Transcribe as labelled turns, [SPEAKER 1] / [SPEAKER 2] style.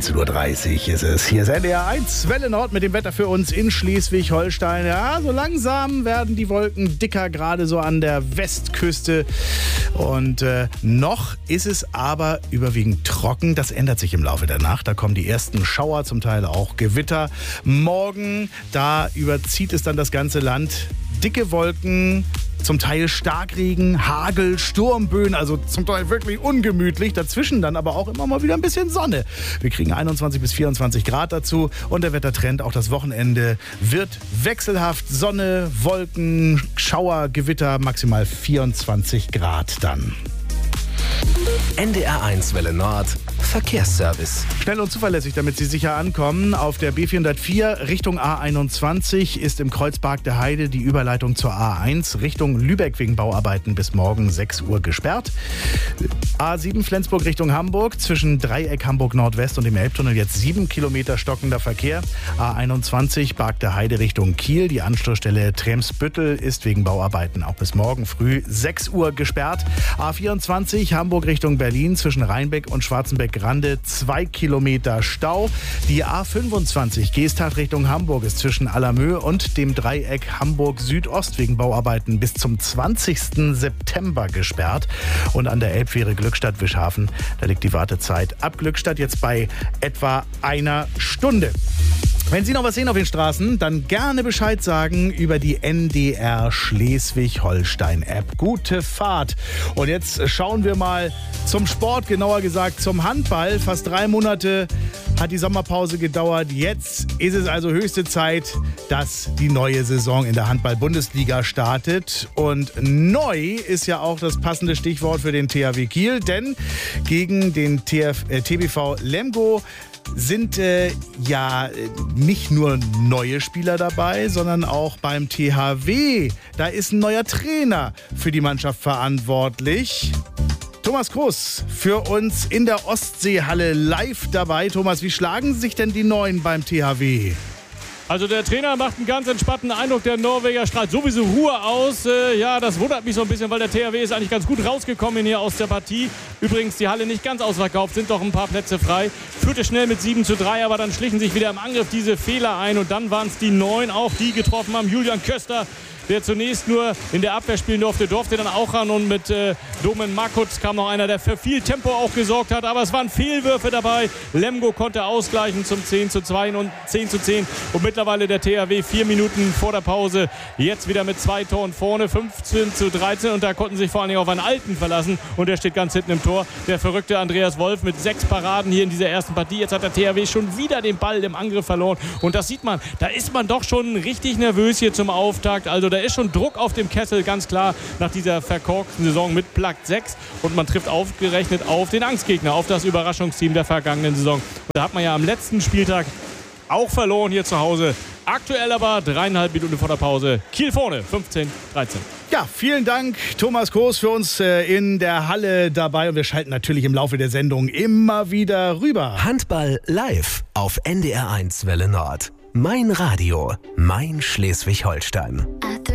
[SPEAKER 1] 19:30 Uhr ist es. Hier ist NDR 1 Welle Nord mit dem Wetter für uns in Schleswig-Holstein. Ja, so langsam werden die Wolken dicker, gerade so an der Westküste. Und noch ist es aber überwiegend trocken. Das ändert sich im Laufe der Nacht. Da kommen die ersten Schauer, zum Teil auch Gewitter. Morgen, da überzieht es dann das ganze Land. Dicke Wolken, zum Teil Starkregen, Hagel, Sturmböen, also zum Teil wirklich ungemütlich. Dazwischen dann aber auch immer mal wieder ein bisschen Sonne. Wir kriegen 21 bis 24 Grad dazu und der Wettertrend auch das Wochenende wird wechselhaft. Sonne, Wolken, Schauer, Gewitter, maximal 24 Grad dann.
[SPEAKER 2] NDR 1 Welle Nord Verkehrsservice.
[SPEAKER 1] Schnell und zuverlässig, damit Sie sicher ankommen. Auf der B404 Richtung A21 ist im Kreuzpark der Heide die Überleitung zur A1 Richtung Lübeck wegen Bauarbeiten bis morgen 6 Uhr gesperrt. A7 Flensburg Richtung Hamburg zwischen Dreieck Hamburg Nordwest und dem Elbtunnel jetzt 7 Kilometer stockender Verkehr. A21 Park der Heide Richtung Kiel. Die Anschlussstelle Tremsbüttel ist wegen Bauarbeiten auch bis morgen früh 6 Uhr gesperrt. A24 Hamburg Richtung Berlin zwischen Rheinbeck und Schwarzenbeck-Rande 2 Kilometer Stau. Die A25 Geesthacht Richtung Hamburg ist zwischen Allermö und dem Dreieck Hamburg Südost wegen Bauarbeiten bis zum 20. September gesperrt. Und an der Elbfähre Glückstadt-Wischhafen, da liegt die Wartezeit ab Glückstadt jetzt bei etwa einer Stunde. Wenn Sie noch was sehen auf den Straßen, dann gerne Bescheid sagen über die NDR Schleswig-Holstein-App. Gute Fahrt. Und jetzt schauen wir mal zum Sport, genauer gesagt zum Handball. Fast 3 Monate hat die Sommerpause gedauert. Jetzt ist es also höchste Zeit, dass die neue Saison in der Handball-Bundesliga startet. Und neu ist ja auch das passende Stichwort für den THW Kiel, denn gegen den TBV Lemgo sind nicht nur neue Spieler dabei, sondern auch beim THW. Da ist ein neuer Trainer für die Mannschaft verantwortlich. Thomas Groß für uns in der Ostseehalle live dabei. Thomas, wie schlagen sich denn die Neuen beim THW?
[SPEAKER 3] Also der Trainer macht einen ganz entspannten Eindruck. Der Norweger strahlt sowieso Ruhe aus. Das wundert mich so ein bisschen, weil der THW ist eigentlich ganz gut rausgekommen hier aus der Partie. Übrigens, die Halle nicht ganz ausverkauft, sind doch ein paar Plätze frei. Führte schnell mit 7:3, aber dann schlichen sich wieder im Angriff diese Fehler ein. Und dann waren es die Neuen, auch die getroffen haben. Julian Köster, der zunächst nur in der Abwehr spielen durfte dann auch ran. Und mit Domen Makutz kam noch einer, der für viel Tempo auch gesorgt hat. Aber es waren Fehlwürfe dabei. Lemgo konnte ausgleichen zum 10:2 und 10:10. Und mittlerweile der THW 4 Minuten vor der Pause jetzt wieder mit 2 Toren vorne, 15:13. Und da konnten sich vor allen Dingen auf einen Alten verlassen. Und der steht ganz hinten im Tor. Der verrückte Andreas Wolf mit 6 Paraden hier in dieser ersten Partie. Jetzt hat der THW schon wieder den Ball im Angriff verloren. Und das sieht man, da ist man doch schon richtig nervös hier zum Auftakt. Also da ist schon Druck auf dem Kessel, ganz klar, nach dieser verkorksten Saison mit Platz 6. Und man trifft aufgerechnet auf den Angstgegner, auf das Überraschungsteam der vergangenen Saison. Und da hat man ja am letzten Spieltag auch verloren hier zu Hause. Aktuell aber 3,5 Minuten vor der Pause. Kiel vorne, 15:13.
[SPEAKER 1] Ja, vielen Dank, Thomas Groß, für uns in der Halle dabei. Und wir schalten natürlich im Laufe der Sendung immer wieder rüber.
[SPEAKER 2] Handball live auf NDR 1 Welle Nord. Mein Radio, mein Schleswig-Holstein.